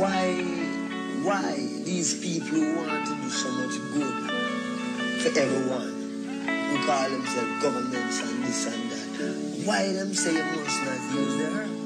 Why these people who want to do so much good for everyone, who call themselves governments and this and that, why them say you must not use the earth?